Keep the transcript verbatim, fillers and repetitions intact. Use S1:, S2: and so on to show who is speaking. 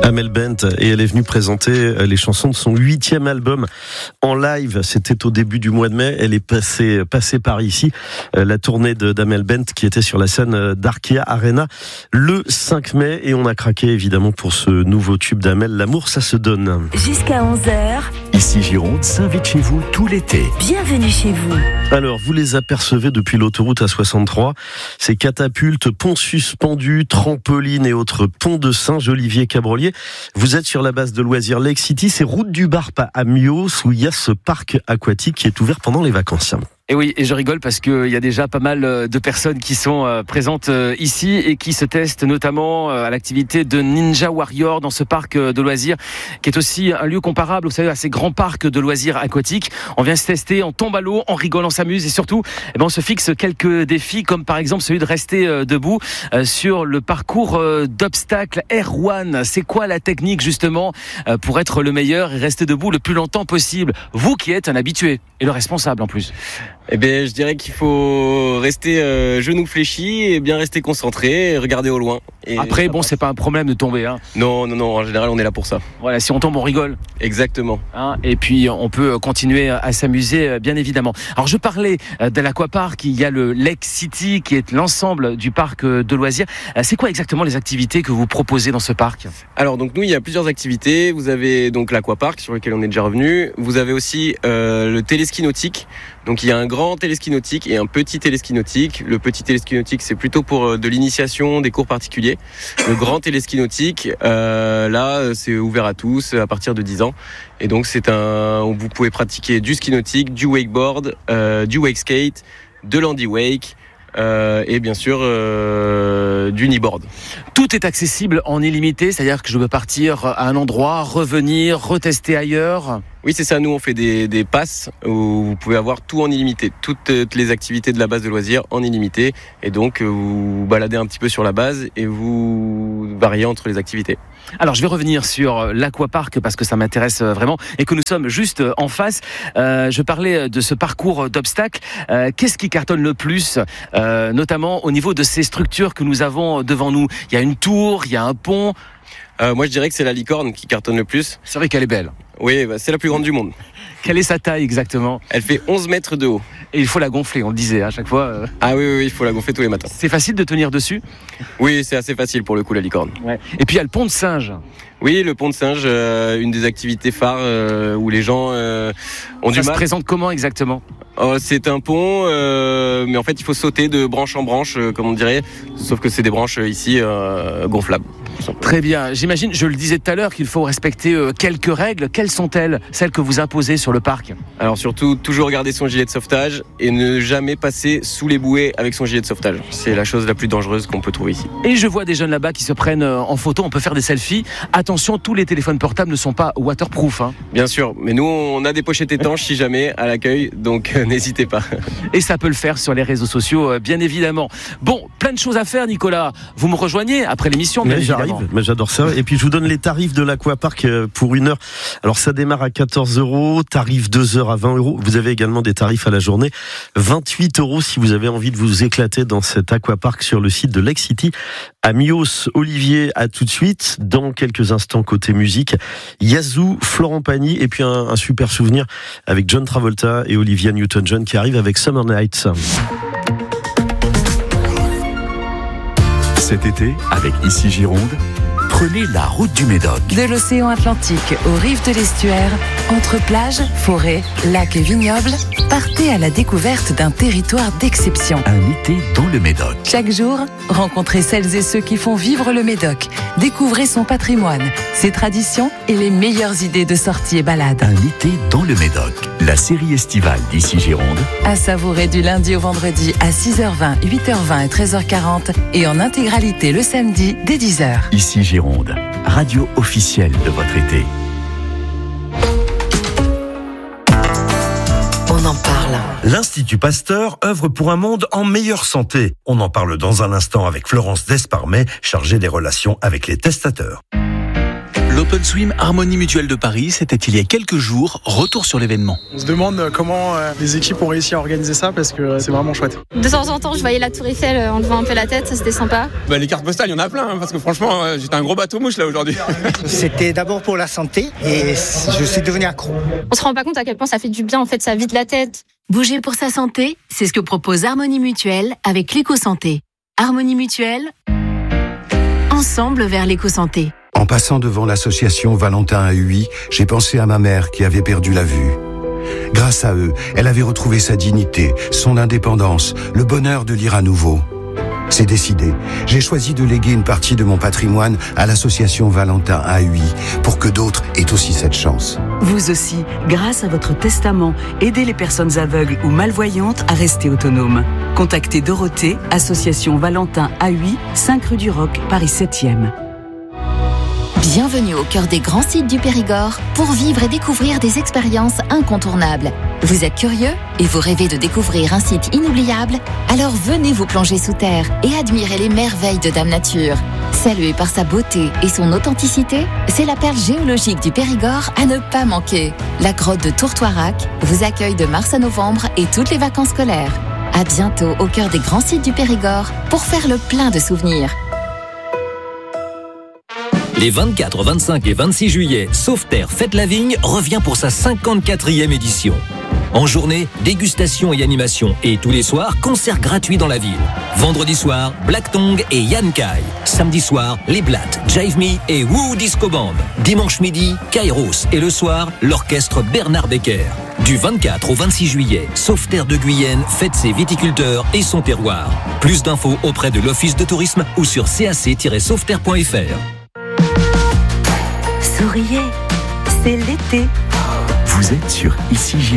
S1: Amel Bent, et elle est venue présenter les chansons de son huitième album en live. C'était au début du mois de mai. Elle est passée, passée par ici. La tournée de, d'Amel Bent qui était sur la scène d'Arkea Arena le cinq mai, et on a craqué évidemment pour ce nouveau tube d'Amel, L'amour ça se donne.
S2: Jusqu'à onze heures.
S3: Ici Gironde s'invite chez vous tout l'été.
S2: Bienvenue chez vous.
S1: Alors, vous les apercevez depuis l'autoroute A soixante-trois. Ces catapultes, ponts suspendus, trampolines et autres ponts de singe. Olivier Cabrolier, vous êtes sur la base de loisirs Lake City. C'est route du Barp à Mios, où il y a ce parc aquatique qui est ouvert pendant les vacances.
S4: Et oui, et je rigole parce qu'il y a déjà pas mal de personnes qui sont présentes ici et qui se testent notamment à l'activité de Ninja Warrior dans ce parc de loisirs qui est aussi un lieu comparable, vous savez, à ces grands parcs de loisirs aquatiques. On vient se tester, on tombe à l'eau, on rigole, on s'amuse et surtout, eh ben, on se fixe quelques défis comme par exemple celui de rester debout sur le parcours d'obstacles Air One. C'est quoi la technique justement pour être le meilleur et rester debout le plus longtemps possible? Vous qui êtes un habitué et le responsable en plus.
S5: Eh bien, je dirais qu'il faut rester euh, genoux fléchis et bien rester concentré et regarder au loin. Et
S4: après, bon, c'est pas un problème de tomber. Hein.
S5: Non, non, non, en général, on est là pour ça.
S4: Voilà, si on tombe, on rigole.
S5: Exactement.
S4: Hein, et puis, on peut continuer à s'amuser, bien évidemment. Alors, je parlais de l'aquapark. Il y a le Lake City, qui est l'ensemble du parc de loisirs. C'est quoi exactement les activités que vous proposez dans ce parc?
S5: Alors, donc, nous, il y a plusieurs activités. Vous avez donc l'aquapark, sur lequel on est déjà revenu. Vous avez aussi euh, le téléski nautique. Donc, il y a un grand téléski nautique et un petit téléski nautique. Le petit téléski nautique, c'est plutôt pour de l'initiation, des cours particuliers. Le grand téléski nautique, euh, là, c'est ouvert à tous à partir de dix ans. Et donc, c'est un, vous pouvez pratiquer du ski nautique, du wakeboard, euh, du wake skate, de l'handy wake. Euh, et bien sûr euh, du kneeboard.
S4: Tout est accessible en illimité, c'est-à-dire que je peux partir à un endroit, revenir, retester ailleurs.
S5: Oui, c'est ça. Nous, on fait des, des passes où vous pouvez avoir tout en illimité, toutes les activités de la base de loisirs en illimité, et donc vous vous baladez un petit peu sur la base et vous variez entre les activités.
S4: Alors, je vais revenir sur l'aquapark parce que ça m'intéresse vraiment et que nous sommes juste en face. Euh, je parlais de ce parcours d'obstacles. Euh, qu'est-ce qui cartonne le plus, euh, notamment au niveau de ces structures que nous avons devant nous? Il y a une tour, il y a un pont.
S5: Euh, moi, je dirais que c'est la licorne qui cartonne le plus.
S4: C'est vrai qu'elle est belle.
S5: Oui, bah, c'est la plus grande du monde.
S4: Quelle est sa taille exactement?
S5: Elle fait onze mètres de haut.
S4: Et il faut la gonfler, on le disait à chaque fois. Euh...
S5: Ah oui, oui, oui, il faut la gonfler tous les matins.
S4: C'est facile de tenir dessus?
S5: Oui, c'est assez facile pour le coup, la licorne.
S4: Ouais. Et puis il y a le pont de singe.
S5: Oui, le pont de singe, euh, une des activités phares euh, où les gens euh, ont
S4: Ça
S5: du mal.
S4: Ça se présente comment exactement?
S5: Oh, c'est un pont, euh, mais en fait il faut sauter de branche en branche, euh, comme on dirait, sauf que c'est des branches euh, ici euh, gonflables.
S4: Très bien, j'imagine, je le disais tout à l'heure, qu'il faut respecter euh, quelques règles. Quelles sont-elles, celles que vous imposez sur le parc?
S5: Alors surtout, toujours garder son gilet de sauvetage et ne jamais passer sous les bouées avec son gilet de sauvetage. C'est la chose la plus dangereuse qu'on peut trouver ici.
S4: Et je vois des jeunes là-bas qui se prennent en photo, on peut faire des selfies. Attention, tous les téléphones portables ne sont pas waterproof. Hein.
S5: Bien sûr, mais nous on a des pochettes étanches si jamais à l'accueil, donc euh, n'hésitez pas.
S4: Et ça peut le faire sur les réseaux sociaux, euh, bien évidemment. Bon, plein de choses à faire, Nicolas. Vous me rejoignez après l'émission, bien
S1: mais
S4: évidemment.
S1: J'arrive, mais j'adore ça. Et puis je vous donne les tarifs de l'aquapark pour une heure. Alors ça démarre à quatorze euros, tarif deux heures à vingt euros. Vous avez également des tarifs à la journée, vingt-huit euros si vous avez envie de vous éclater dans cet aquapark sur le site de Lake City à Mios. Olivier, à tout de suite. Dans quelques instants, côté musique, Yazoo, Florent Pagny, et puis un, un super souvenir avec John Travolta et Olivia Newton-John qui arrive avec Summer Nights.
S3: Cet été, avec Ici Gironde, prenez la route du Médoc.
S2: De l'océan Atlantique aux rives de l'estuaire, entre plages, forêts, lacs et vignobles, partez à la découverte d'un territoire d'exception.
S3: Un été dans le Médoc.
S2: Chaque jour, rencontrez celles et ceux qui font vivre le Médoc. Découvrez son patrimoine, ses traditions et les meilleures idées de sorties et balades.
S3: Un été dans le Médoc. La série estivale d'Ici Gironde.
S2: À savourer du lundi au vendredi à six heures vingt, huit heures vingt et treize heures quarante et en intégralité le samedi dès dix heures.
S3: Ici Gironde, radio officielle de votre été.
S2: On en parle.
S6: L'Institut Pasteur œuvre pour un monde en meilleure santé. On en parle dans un instant avec Florence Desparmet, chargée des relations avec les testateurs.
S3: L'Open Swim Harmonie Mutuelle de Paris, c'était il y a quelques jours. Retour sur l'événement.
S7: On se demande comment les équipes ont réussi à organiser ça parce que c'est vraiment chouette.
S8: De temps en temps, je voyais la Tour Eiffel en levant un peu la tête, ça c'était sympa.
S9: Bah, les cartes postales, il y en a plein, hein, parce que franchement, euh, j'étais un gros bateau mouche là aujourd'hui.
S10: C'était d'abord pour la santé et je suis devenu accro.
S8: On se rend pas compte à quel point ça fait du bien, en fait, ça vide la tête.
S11: Bouger pour sa santé, c'est ce que propose Harmonie Mutuelle avec l'éco-santé. Harmonie Mutuelle, ensemble vers l'éco-santé.
S12: En passant devant l'association Valentin A U I, j'ai pensé à ma mère qui avait perdu la vue. Grâce à eux, elle avait retrouvé sa dignité, son indépendance, le bonheur de lire à nouveau. C'est décidé. J'ai choisi de léguer une partie de mon patrimoine à l'association Valentin A U I pour que d'autres aient aussi cette chance.
S13: Vous aussi, grâce à votre testament, aidez les personnes aveugles ou malvoyantes à rester autonomes. Contactez Dorothée, association Valentin A U I, cinq rue du Roc, Paris septième.
S14: Bienvenue au cœur des grands sites du Périgord pour vivre et découvrir des expériences incontournables. Vous êtes curieux et vous rêvez de découvrir un site inoubliable? Alors venez vous plonger sous terre et admirer les merveilles de Dame Nature. Saluée par sa beauté et son authenticité, c'est la perle géologique du Périgord à ne pas manquer. La grotte de Tourtoirac vous accueille de mars à novembre et toutes les vacances scolaires. À bientôt au cœur des grands sites du Périgord pour faire le plein de souvenirs.
S15: Les vingt-quatre, vingt-cinq et vingt-six juillet, Sauveterre Fête la Vigne revient pour sa cinquante-quatrième édition. En journée, dégustation et animation. Et tous les soirs, concert gratuit dans la ville. Vendredi soir, Black Tongue et Yann Kai. Samedi soir, Les Blattes, Jive Me et Woo Disco Band. Dimanche midi, Kairos. Et le soir, l'orchestre Bernard Becker. Du vingt-quatre au vingt-six juillet, Sauveterre de Guyenne fête ses viticulteurs et son terroir. Plus d'infos auprès de l'Office de tourisme ou sur cac tiret sauveterre point f r.
S13: Souriez, c'est l'été.
S3: Vous êtes sur Ici Gironde.